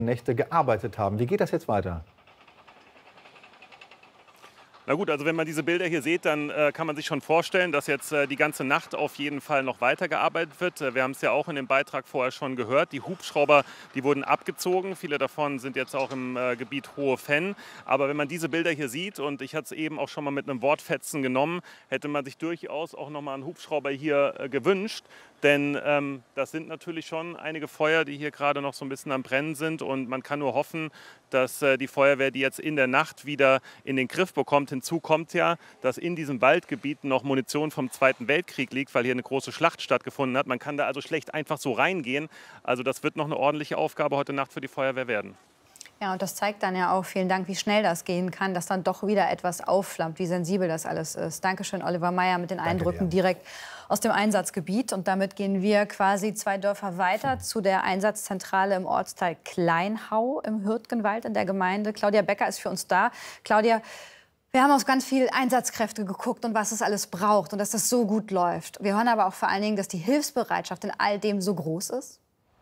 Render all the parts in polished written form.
Nächte gearbeitet haben. Wie geht das jetzt weiter? Na gut, also wenn man diese Bilder hier sieht, dann kann man sich schon vorstellen, dass jetzt die ganze Nacht auf jeden Fall noch weitergearbeitet wird. Wir haben es ja auch in dem Beitrag vorher schon gehört. Die Hubschrauber, die wurden abgezogen. Viele davon sind jetzt auch im Gebiet Hohe Venn. Aber wenn man diese Bilder hier sieht, und ich hatte es eben auch schon mal mit einem Wortfetzen genommen, hätte man sich durchaus auch noch mal einen Hubschrauber hier gewünscht. Denn das sind natürlich schon einige Feuer, die hier gerade noch so ein bisschen am Brennen sind. Und man kann nur hoffen, dass die Feuerwehr die jetzt in der Nacht wieder in den Griff bekommt. Hinzu kommt ja, dass in diesem Waldgebiet noch Munition vom Zweiten Weltkrieg liegt, weil hier eine große Schlacht stattgefunden hat. Man kann da also schlecht einfach so reingehen. Also das wird noch eine ordentliche Aufgabe heute Nacht für die Feuerwehr werden. Ja, und das zeigt dann ja auch, vielen Dank, wie schnell das gehen kann, dass dann doch wieder etwas aufflammt, wie sensibel das alles ist. Dankeschön, Oliver Meyer, mit den Eindrücken direkt aus dem Einsatzgebiet. Und damit gehen wir quasi 2 Dörfer weiter zu der Einsatzzentrale im Ortsteil Kleinhau im Hürtgenwald in der Gemeinde. Claudia Becker ist für uns da. Claudia, wir haben auf ganz viele Einsatzkräfte geguckt und was es alles braucht und dass das so gut läuft. Wir hören aber auch vor allen Dingen, dass die Hilfsbereitschaft in all dem so groß ist.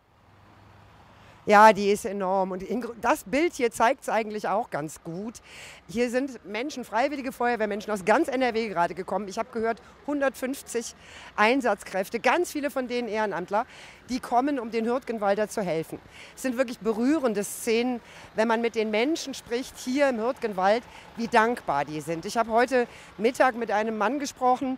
Ja, die ist enorm. Und das Bild hier zeigt es eigentlich auch ganz gut. Hier sind Menschen, freiwillige Feuerwehrmenschen aus ganz NRW gerade gekommen. Ich habe gehört, 150 Einsatzkräfte, ganz viele von denen Ehrenamtler, die kommen, um den Hürtgenwalder zu helfen. Es sind wirklich berührende Szenen, wenn man mit den Menschen spricht, hier im Hürtgenwald, wie dankbar die sind. Ich habe heute Mittag mit einem Mann gesprochen,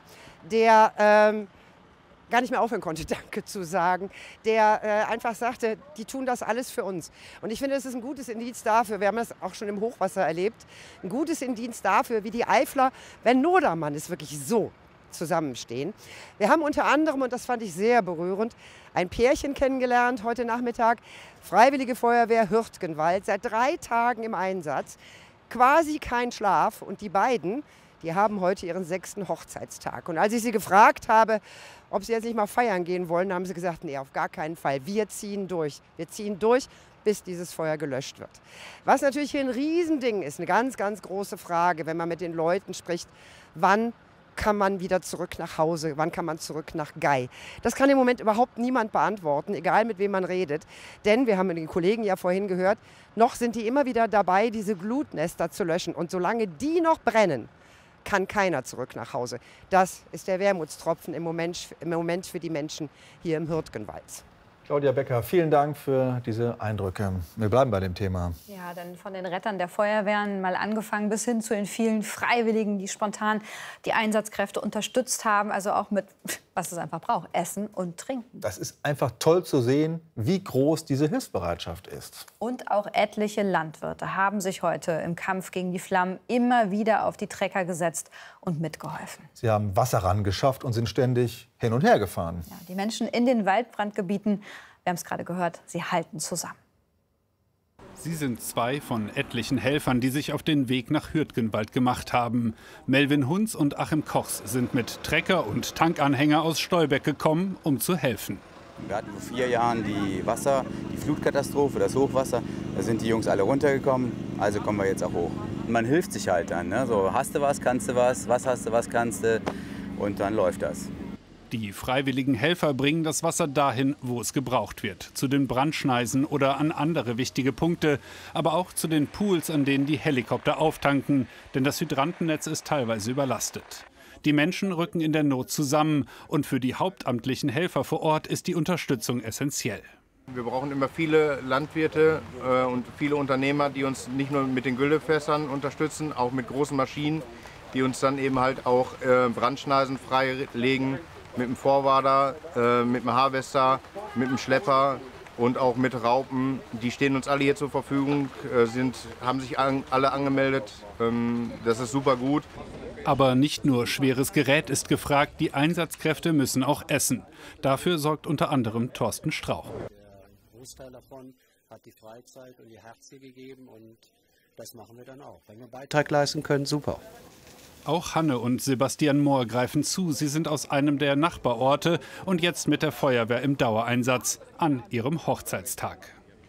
der gar nicht mehr aufhören konnte, Danke zu sagen, der einfach sagte, die tun das alles für uns. Und ich finde, das ist ein gutes Indiz dafür, wir haben das auch schon im Hochwasser erlebt, ein gutes Indiz dafür, wie die Eifler, wenn Not am Mann ist, wirklich so zusammenstehen. Wir haben unter anderem, und das fand ich sehr berührend, ein Pärchen kennengelernt heute Nachmittag, Freiwillige Feuerwehr Hürtgenwald, seit 3 Tagen im Einsatz, quasi kein Schlaf. Und die beiden, die haben heute ihren 6. Hochzeitstag. Und als ich sie gefragt habe, ob sie jetzt nicht mal feiern gehen wollen, haben sie gesagt, nee, auf gar keinen Fall. Wir ziehen durch. Wir ziehen durch, bis dieses Feuer gelöscht wird. Was natürlich hier ein Riesending ist, eine ganz, ganz große Frage, wenn man mit den Leuten spricht, wann kann man wieder zurück nach Hause, wann kann man zurück nach Gei? Das kann im Moment überhaupt niemand beantworten, egal mit wem man redet. Denn, wir haben den Kollegen ja vorhin gehört, noch sind die immer wieder dabei, diese Glutnester zu löschen. Und solange die noch brennen, kann keiner zurück nach Hause. Das ist der Wermutstropfen im Moment für die Menschen hier im Hürtgenwald. Claudia Becker, vielen Dank für diese Eindrücke. Wir bleiben bei dem Thema. Ja, dann von den Rettern der Feuerwehren mal angefangen bis hin zu den vielen Freiwilligen, die spontan die Einsatzkräfte unterstützt haben. Also auch mit, was es einfach braucht, Essen und Trinken. Das ist einfach toll zu sehen, wie groß diese Hilfsbereitschaft ist. Und auch etliche Landwirte haben sich heute im Kampf gegen die Flammen immer wieder auf die Trecker gesetzt und mitgeholfen. Sie haben Wasser rangeschafft und sind ständig hin und her gefahren. Ja, die Menschen in den Waldbrandgebieten, wir haben es gerade gehört, sie halten zusammen. Sie sind 2 von etlichen Helfern, die sich auf den Weg nach Hürtgenwald gemacht haben. Melvin Hunz und Achim Kochs sind mit Trecker und Tankanhänger aus Stolberg gekommen, um zu helfen. Wir hatten vor 4 Jahren die Flutkatastrophe, das Hochwasser. Da sind die Jungs alle runtergekommen, also kommen wir jetzt auch hoch. Man hilft sich halt dann, ne? So, hast du was, kannst du was hast du, was kannst du, und dann läuft das. Die freiwilligen Helfer bringen das Wasser dahin, wo es gebraucht wird. Zu den Brandschneisen oder an andere wichtige Punkte. Aber auch zu den Pools, an denen die Helikopter auftanken. Denn das Hydrantennetz ist teilweise überlastet. Die Menschen rücken in der Not zusammen. Und für die hauptamtlichen Helfer vor Ort ist die Unterstützung essentiell. Wir brauchen immer viele Landwirte und viele Unternehmer, die uns nicht nur mit den Güllefässern unterstützen, auch mit großen Maschinen, die uns dann eben halt auch Brandschneisen freilegen. Mit dem Vorwader, mit dem Harvester, mit dem Schlepper und auch mit Raupen. Die stehen uns alle hier zur Verfügung, haben sich alle angemeldet. Das ist super gut. Aber nicht nur schweres Gerät ist gefragt, die Einsatzkräfte müssen auch essen. Dafür sorgt unter anderem Thorsten Strauch. Der Großteil davon hat die Freizeit und ihr Herz hier gegeben, und das machen wir dann auch. Wenn wir einen Beitrag leisten können, super. Auch Hanne und Sebastian Mohr greifen zu. Sie sind aus einem der Nachbarorte und jetzt mit der Feuerwehr im Dauereinsatz an ihrem Hochzeitstag.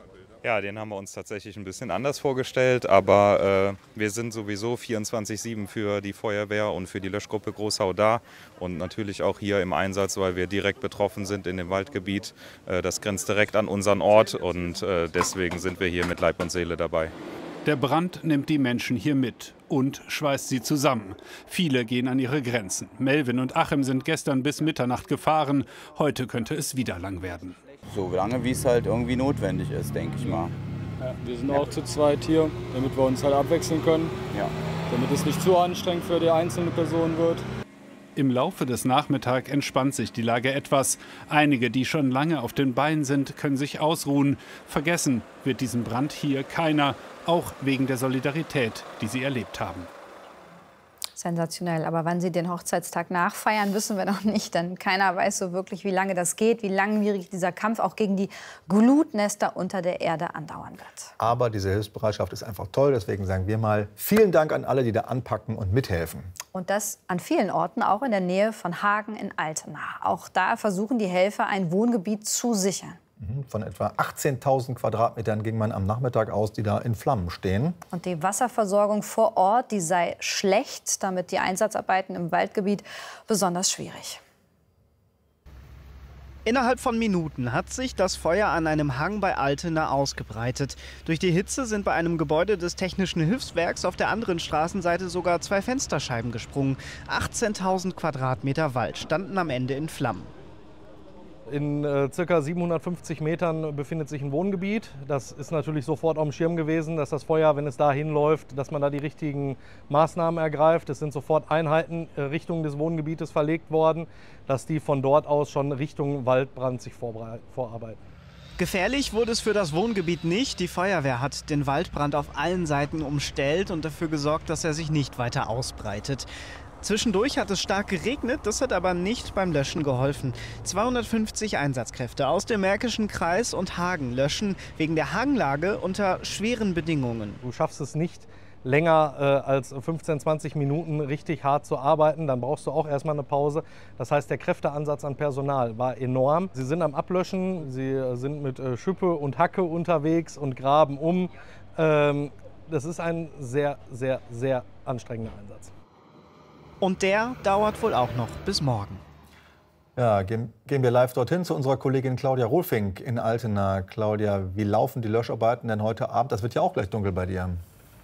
Ja, den haben wir uns tatsächlich ein bisschen anders vorgestellt, aber wir sind sowieso 24/7 für die Feuerwehr und für die Löschgruppe Großau da und natürlich auch hier im Einsatz, weil wir direkt betroffen sind in dem Waldgebiet. Das grenzt direkt an unseren Ort und deswegen sind wir hier mit Leib und Seele dabei. Der Brand nimmt die Menschen hier mit und schweißt sie zusammen. Viele gehen an ihre Grenzen. Melvin und Achim sind gestern bis Mitternacht gefahren. Heute könnte es wieder lang werden. So lange, wie es halt irgendwie notwendig ist, denke ich mal. Ja, wir sind auch zu zweit hier, damit wir uns halt abwechseln können. Ja. Damit es nicht zu anstrengend für die einzelne Person wird. Im Laufe des Nachmittags entspannt sich die Lage etwas. Einige, die schon lange auf den Beinen sind, können sich ausruhen. Vergessen wird diesen Brand hier keiner, auch wegen der Solidarität, die sie erlebt haben. Sensationell. Aber wann Sie den Hochzeitstag nachfeiern, wissen wir noch nicht. Denn keiner weiß so wirklich, wie lange das geht, wie langwierig dieser Kampf auch gegen die Glutnester unter der Erde andauern wird. Aber diese Hilfsbereitschaft ist einfach toll. Deswegen sagen wir mal vielen Dank an alle, die da anpacken und mithelfen. Und das an vielen Orten, auch in der Nähe von Hagen in Altena. Auch da versuchen die Helfer, ein Wohngebiet zu sichern. Von etwa 18.000 Quadratmetern ging man am Nachmittag aus, die da in Flammen stehen. Und die Wasserversorgung vor Ort, die sei schlecht, damit die Einsatzarbeiten im Waldgebiet besonders schwierig. Innerhalb von Minuten hat sich das Feuer an einem Hang bei Altena ausgebreitet. Durch die Hitze sind bei einem Gebäude des Technischen Hilfswerks auf der anderen Straßenseite sogar 2 Fensterscheiben gesprungen. 18.000 Quadratmeter Wald standen am Ende in Flammen. In ca. 750 Metern befindet sich ein Wohngebiet. Das ist natürlich sofort auf dem Schirm gewesen, dass das Feuer, wenn es da hinläuft, dass man da die richtigen Maßnahmen ergreift. Es sind sofort Einheiten Richtung des Wohngebietes verlegt worden, dass die von dort aus schon Richtung Waldbrand sich vorarbeiten. Gefährlich wurde es für das Wohngebiet nicht. Die Feuerwehr hat den Waldbrand auf allen Seiten umstellt und dafür gesorgt, dass er sich nicht weiter ausbreitet. Zwischendurch hat es stark geregnet, das hat aber nicht beim Löschen geholfen. 250 Einsatzkräfte aus dem Märkischen Kreis und Hagen löschen wegen der Hanglage unter schweren Bedingungen. Du schaffst es nicht, länger als 15, 20 Minuten richtig hart zu arbeiten, dann brauchst du auch erstmal eine Pause. Das heißt, der Kräfteansatz an Personal war enorm. Sie sind am Ablöschen, sie sind mit Schippe und Hacke unterwegs und graben um. Das ist ein sehr, sehr, sehr anstrengender Einsatz. Und der dauert wohl auch noch bis morgen. Ja, gehen wir live dorthin zu unserer Kollegin Claudia Rohlfink in Altena. Claudia, wie laufen die Löscharbeiten denn heute Abend? Das wird ja auch gleich dunkel bei dir.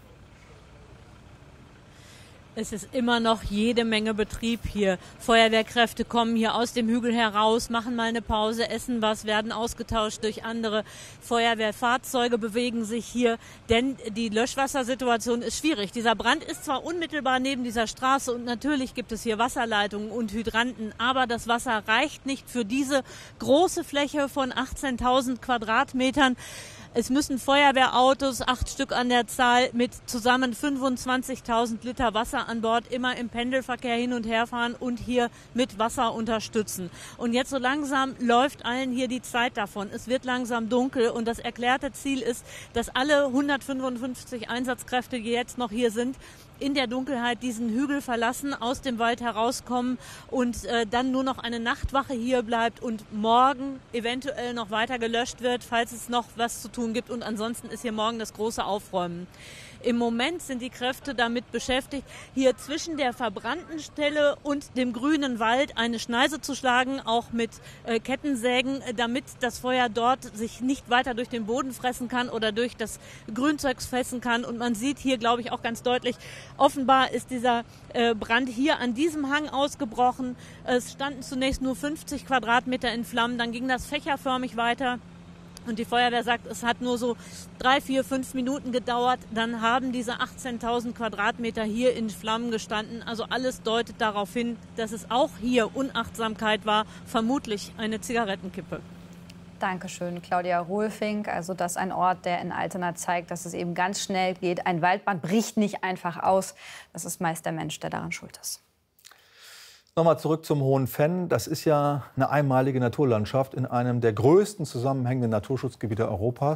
Es ist immer noch jede Menge Betrieb hier. Feuerwehrkräfte kommen hier aus dem Hügel heraus, machen mal eine Pause, essen was, werden ausgetauscht durch andere Feuerwehrfahrzeuge, bewegen sich hier, denn die Löschwassersituation ist schwierig. Dieser Brand ist zwar unmittelbar neben dieser Straße und natürlich gibt es hier Wasserleitungen und Hydranten, aber das Wasser reicht nicht für diese große Fläche von 18.000 Quadratmetern. Es müssen Feuerwehrautos, 8 Stück an der Zahl, mit zusammen 25.000 Liter Wasser an Bord immer im Pendelverkehr hin und her fahren und hier mit Wasser unterstützen. Und jetzt so langsam läuft allen hier die Zeit davon. Es wird langsam dunkel und das erklärte Ziel ist, dass alle 155 Einsatzkräfte, die jetzt noch hier sind, in der Dunkelheit diesen Hügel verlassen, aus dem Wald herauskommen und dann nur noch eine Nachtwache hier bleibt und morgen eventuell noch weiter gelöscht wird, falls es noch was zu tun gibt. Und ansonsten ist hier morgen das große Aufräumen. Im Moment sind die Kräfte damit beschäftigt, hier zwischen der verbrannten Stelle und dem grünen Wald eine Schneise zu schlagen, auch mit Kettensägen, damit das Feuer dort sich nicht weiter durch den Boden fressen kann oder durch das Grünzeug fressen kann. Und man sieht hier, glaube ich, auch ganz deutlich, offenbar ist dieser Brand hier an diesem Hang ausgebrochen. Es standen zunächst nur 50 Quadratmeter in Flammen, dann ging das fächerförmig weiter. Und die Feuerwehr sagt, es hat nur so 3, 4, 5 Minuten gedauert. Dann haben diese 18.000 Quadratmeter hier in Flammen gestanden. Also alles deutet darauf hin, dass es auch hier Unachtsamkeit war, vermutlich eine Zigarettenkippe. Dankeschön, Claudia Rohlfink. Also das ist ein Ort, der in Altena zeigt, dass es eben ganz schnell geht. Ein Waldbrand bricht nicht einfach aus. Das ist meist der Mensch, der daran schuld ist. Nochmal zurück zum Hohen Venn. Das ist ja eine einmalige Naturlandschaft in einem der größten zusammenhängenden Naturschutzgebiete Europas.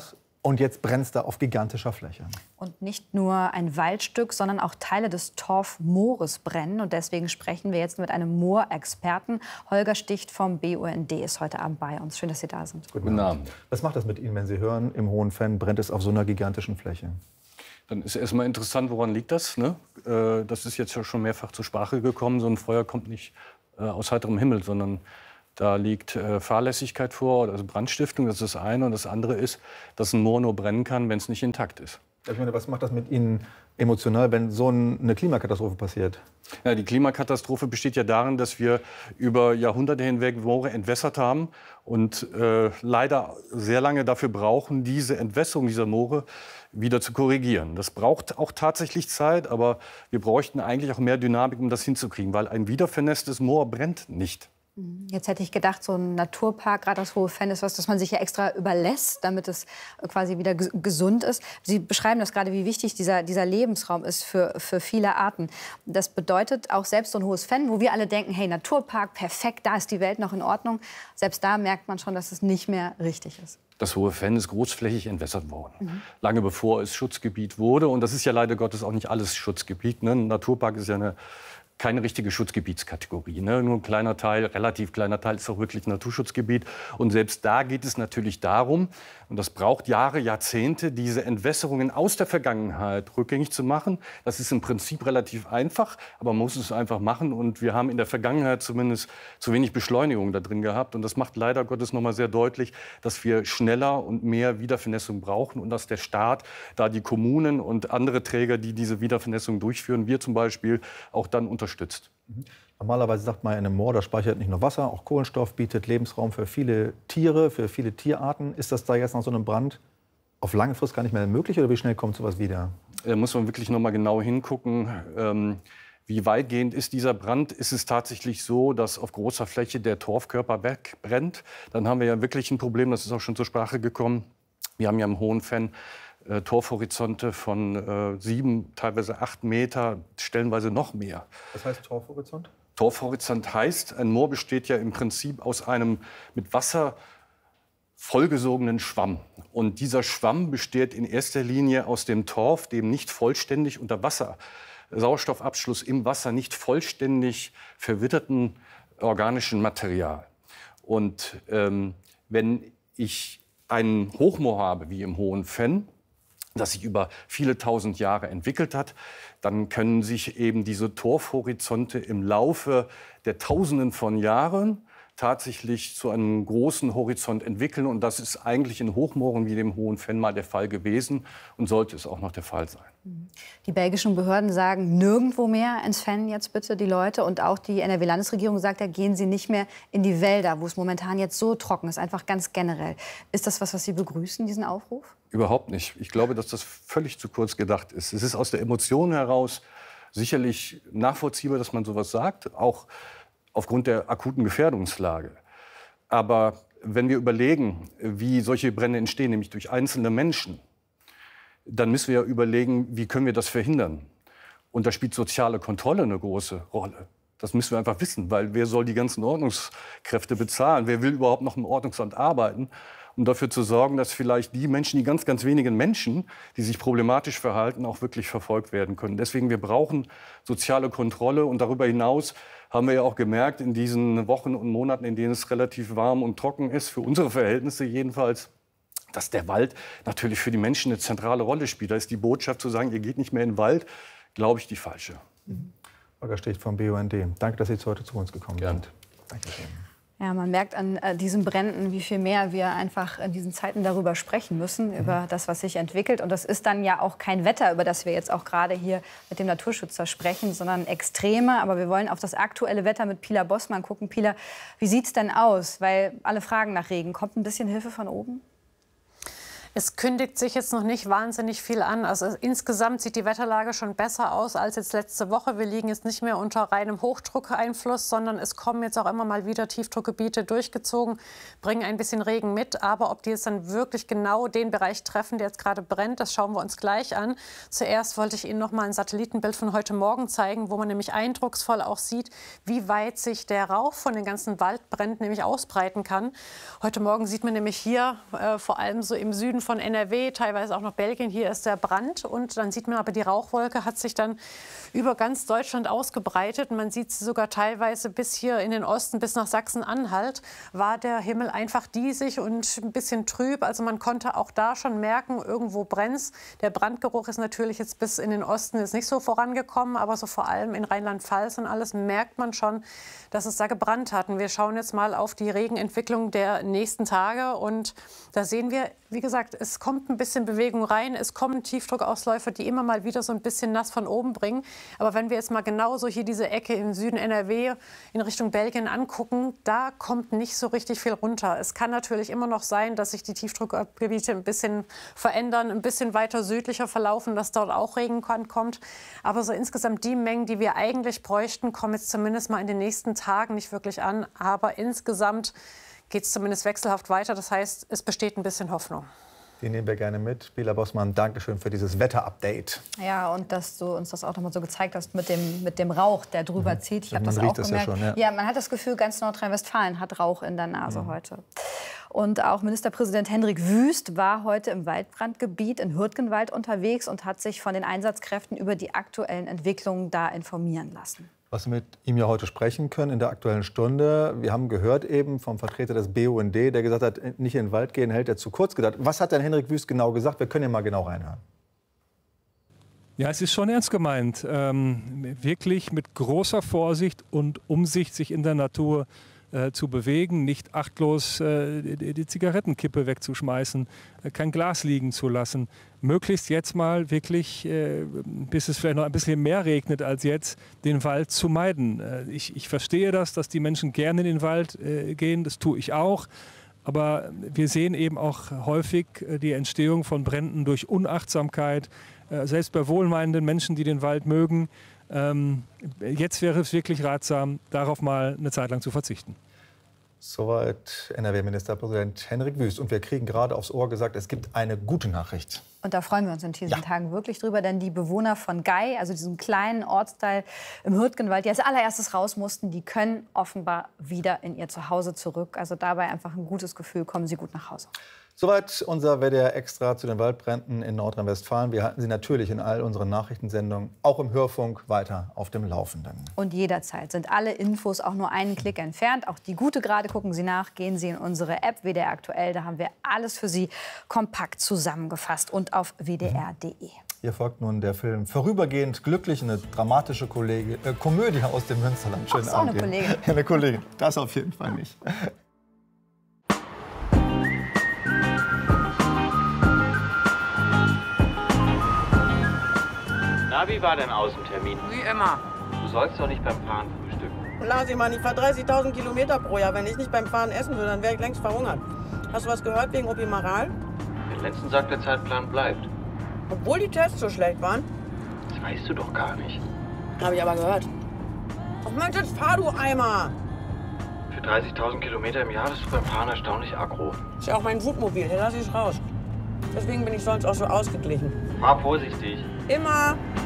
Und jetzt brennt es da auf gigantischer Fläche. Und nicht nur ein Waldstück, sondern auch Teile des Torfmoores brennen. Und deswegen sprechen wir jetzt mit einem Moorexperten. Holger Sticht vom BUND ist heute Abend bei uns. Schön, dass Sie da sind. Guten Abend. Was macht das mit Ihnen, wenn Sie hören, im Hohen Venn brennt es auf so einer gigantischen Fläche? Dann ist erstmal interessant, woran liegt das? Ne? Das ist jetzt ja schon mehrfach zur Sprache gekommen. So ein Feuer kommt nicht aus heiterem Himmel, sondern da liegt Fahrlässigkeit vor, also Brandstiftung, das ist das eine. Und das andere ist, dass ein Moor nur brennen kann, wenn es nicht intakt ist. Ich meine, was macht das mit Ihnen emotional, wenn so eine Klimakatastrophe passiert? Ja, die Klimakatastrophe besteht ja darin, dass wir über Jahrhunderte hinweg Moore entwässert haben und leider sehr lange dafür brauchen, diese Entwässerung dieser Moore wieder zu korrigieren. Das braucht auch tatsächlich Zeit, aber wir bräuchten eigentlich auch mehr Dynamik, um das hinzukriegen, weil ein wiedervernässtes Moor brennt nicht. Jetzt hätte ich gedacht, so ein Naturpark, gerade das Hohe Venn, ist was, das man sich ja extra überlässt, damit es quasi wieder gesund ist. Sie beschreiben das gerade, wie wichtig dieser Lebensraum ist für viele Arten. Das bedeutet auch selbst so ein Hohes Venn, wo wir alle denken, hey, Naturpark, perfekt, da ist die Welt noch in Ordnung. Selbst da merkt man schon, dass es nicht mehr richtig ist. Das Hohe Venn ist großflächig entwässert worden, lange bevor es Schutzgebiet wurde. Und das ist ja leider Gottes auch nicht alles Schutzgebiet. Ne? Ein Naturpark ist ja keine richtige Schutzgebietskategorie. Ne? Nur ein kleiner Teil, relativ kleiner Teil ist auch wirklich ein Naturschutzgebiet. Und selbst da geht es natürlich darum, und das braucht Jahre, Jahrzehnte, diese Entwässerungen aus der Vergangenheit rückgängig zu machen. Das ist im Prinzip relativ einfach, aber man muss es einfach machen. Und wir haben in der Vergangenheit zumindest zu wenig Beschleunigung da drin gehabt. Und das macht leider Gottes noch mal sehr deutlich, dass wir schneller und mehr Wiedervernässung brauchen und dass der Staat, da die Kommunen und andere Träger, die diese Wiedervernässung durchführen, wir zum Beispiel, auch dann unterstützt. Normalerweise sagt man, in einem Moor, das speichert nicht nur Wasser, auch Kohlenstoff, bietet Lebensraum für viele Tiere, für viele Tierarten. Ist das da jetzt nach so einem Brand auf lange Frist gar nicht mehr möglich oder wie schnell kommt sowas wieder? Da muss man wirklich noch mal genau hingucken. Wie weitgehend ist dieser Brand? Ist es tatsächlich so, dass auf großer Fläche der Torfkörper wegbrennt? Dann haben wir ja wirklich ein Problem, das ist auch schon zur Sprache gekommen. Wir haben ja im Hohen Venn Torfhorizonte von 7, teilweise 8 Meter, stellenweise noch mehr. Was heißt Torfhorizont? Torfhorizont heißt, ein Moor besteht ja im Prinzip aus einem mit Wasser vollgesogenen Schwamm. Und dieser Schwamm besteht in erster Linie aus dem Torf, dem nicht vollständig unter Wasser, Sauerstoffabschluss im Wasser, nicht vollständig verwitterten organischen Material. Und wenn ich einen Hochmoor habe, wie im Hohen Venn, das sich über viele tausend Jahre entwickelt hat, dann können sich eben diese Torfhorizonte im Laufe der Tausenden von Jahren tatsächlich zu einem großen Horizont entwickeln. Und das ist eigentlich in Hochmooren wie dem Hohen Venn mal der Fall gewesen und sollte es auch noch der Fall sein. Die belgischen Behörden sagen, nirgendwo mehr ins Venn jetzt bitte die Leute. Und auch die NRW-Landesregierung sagt, da gehen sie nicht mehr in die Wälder, wo es momentan jetzt so trocken ist, einfach ganz generell. Ist das was Sie begrüßen, diesen Aufruf? Überhaupt nicht. Ich glaube, dass das völlig zu kurz gedacht ist. Es ist aus der Emotion heraus sicherlich nachvollziehbar, dass man sowas sagt, auch aufgrund der akuten Gefährdungslage. Aber wenn wir überlegen, wie solche Brände entstehen, nämlich durch einzelne Menschen, dann müssen wir ja überlegen, wie können wir das verhindern. Und da spielt soziale Kontrolle eine große Rolle. Das müssen wir einfach wissen, weil wer soll die ganzen Ordnungskräfte bezahlen? Wer will überhaupt noch im Ordnungsamt arbeiten? Um dafür zu sorgen, dass vielleicht die Menschen, die ganz, ganz wenigen Menschen, die sich problematisch verhalten, auch wirklich verfolgt werden können. Deswegen, wir brauchen soziale Kontrolle. Und darüber hinaus haben wir ja auch gemerkt, in diesen Wochen und Monaten, in denen es relativ warm und trocken ist, für unsere Verhältnisse jedenfalls, dass der Wald natürlich für die Menschen eine zentrale Rolle spielt. Da ist die Botschaft zu sagen, ihr geht nicht mehr in den Wald, glaube ich, die falsche. Holger Sticht vom BUND. Danke, dass Sie heute zu uns gekommen sind. Dankeschön. Ja, man merkt an diesen Bränden, wie viel mehr wir einfach in diesen Zeiten darüber sprechen müssen, über das, was sich entwickelt. Und das ist dann ja auch kein Wetter, über das wir jetzt auch gerade hier mit dem Naturschützer sprechen, sondern Extreme. Aber wir wollen auf das aktuelle Wetter mit Pila Bossmann gucken. Pila, wie sieht es denn aus? Weil alle fragen nach Regen. Kommt ein bisschen Hilfe von oben? Es kündigt sich jetzt noch nicht wahnsinnig viel an. Also insgesamt sieht die Wetterlage schon besser aus als jetzt letzte Woche. Wir liegen jetzt nicht mehr unter reinem Hochdruckeinfluss, sondern es kommen jetzt auch immer mal wieder Tiefdruckgebiete durchgezogen, bringen ein bisschen Regen mit. Aber ob die jetzt dann wirklich genau den Bereich treffen, der jetzt gerade brennt, das schauen wir uns gleich an. Zuerst wollte ich Ihnen noch mal ein Satellitenbild von heute Morgen zeigen, wo man nämlich eindrucksvoll auch sieht, wie weit sich der Rauch von den ganzen Waldbränden nämlich ausbreiten kann. Heute Morgen sieht man nämlich hier vor allem so im Süden von NRW, teilweise auch noch Belgien. Hier ist der Brand und dann sieht man aber, die Rauchwolke hat sich dann über ganz Deutschland ausgebreitet. Man sieht sie sogar teilweise bis hier in den Osten, bis nach Sachsen-Anhalt, war der Himmel einfach diesig und ein bisschen trüb. Also man konnte auch da schon merken, irgendwo brennt's. Der Brandgeruch ist natürlich jetzt bis in den Osten jetzt nicht so vorangekommen, aber so vor allem in Rheinland-Pfalz und alles merkt man schon, dass es da gebrannt hat. Und wir schauen jetzt mal auf die Regenentwicklung der nächsten Tage und da sehen wir, wie gesagt, es kommt ein bisschen Bewegung rein, es kommen Tiefdruckausläufer, die immer mal wieder so ein bisschen nass von oben bringen. Aber wenn wir jetzt mal genauso hier diese Ecke im Süden NRW in Richtung Belgien angucken, da kommt nicht so richtig viel runter. Es kann natürlich immer noch sein, dass sich die Tiefdruckgebiete ein bisschen verändern, ein bisschen weiter südlicher verlaufen, dass dort auch Regen kommt. Aber so insgesamt die Mengen, die wir eigentlich bräuchten, kommen jetzt zumindest mal in den nächsten Tagen nicht wirklich an. Aber insgesamt geht es zumindest wechselhaft weiter. Das heißt, es besteht ein bisschen Hoffnung. Die nehmen wir gerne mit. Bela Bossmann, danke schön für dieses Wetter-Update. Ja, und dass du uns das auch noch mal so gezeigt hast mit dem Rauch, der drüber zieht. Ich habe das auch gemerkt. Ja, schon, ja, man hat das Gefühl, ganz Nordrhein-Westfalen hat Rauch in der Nase heute. Und auch Ministerpräsident Hendrik Wüst war heute im Waldbrandgebiet in Hürtgenwald unterwegs und hat sich von den Einsatzkräften über die aktuellen Entwicklungen da informieren lassen. Was wir mit ihm ja heute sprechen können in der Aktuellen Stunde. Wir haben gehört eben vom Vertreter des BUND, der gesagt hat, nicht in den Wald gehen, hält er zu kurz gedacht. Was hat denn Hendrik Wüst genau gesagt? Wir können ja mal genau reinhören. Ja, es ist schon ernst gemeint. Wirklich mit großer Vorsicht und Umsicht sich in der Natur zu bewegen, nicht achtlos die Zigarettenkippe wegzuschmeißen, kein Glas liegen zu lassen. Möglichst jetzt mal wirklich, bis es vielleicht noch ein bisschen mehr regnet als jetzt, den Wald zu meiden. Ich verstehe das, dass die Menschen gerne in den Wald gehen, das tue ich auch. Aber wir sehen eben auch häufig die Entstehung von Bränden durch Unachtsamkeit, selbst bei wohlmeinenden Menschen, die den Wald mögen. Jetzt wäre es wirklich ratsam, darauf mal eine Zeit lang zu verzichten. Soweit NRW-Ministerpräsident Hendrik Wüst. Und wir kriegen gerade aufs Ohr gesagt, es gibt eine gute Nachricht. Und da freuen wir uns in diesen Tagen wirklich drüber, denn die Bewohner von Gei, also diesem kleinen Ortsteil im Hürtgenwald, die als allererstes raus mussten, die können offenbar wieder in ihr Zuhause zurück. Also dabei einfach ein gutes Gefühl, kommen sie gut nach Hause. Soweit unser WDR Extra zu den Waldbränden in Nordrhein-Westfalen. Wir halten Sie natürlich in all unseren Nachrichtensendungen, auch im Hörfunk, weiter auf dem Laufenden. Und jederzeit sind alle Infos auch nur einen Klick entfernt. Auch die gute gerade, gucken Sie nach, gehen Sie in unsere App WDR Aktuell. Da haben wir alles für Sie kompakt zusammengefasst und auf wdr.de. Hier folgt nun der Film Vorübergehend glücklich, eine dramatische Komödie aus dem Münsterland. Schönen Abend. Eine Kollegin. Eine Kollegin, das auf jeden Fall nicht. Na, wie war dein Außentermin? Wie immer. Du sollst doch nicht beim Fahren frühstücken. Lasi, Mann, ich fahre 30.000 Kilometer pro Jahr. Wenn ich nicht beim Fahren essen würde, dann wäre ich längst verhungert. Hast du was gehört wegen Opimaral? Der letzten sagt, der Zeitplan bleibt. Obwohl die Tests so schlecht waren? Das weißt du doch gar nicht. Habe ich aber gehört. Ach Mensch, jetzt fahr du Eimer! Für 30.000 Kilometer im Jahr bist du beim Fahren erstaunlich aggro. Ist ja auch mein Wutmobil, den lasse ich raus. Deswegen bin ich sonst auch so ausgeglichen. Fahr vorsichtig. Immer!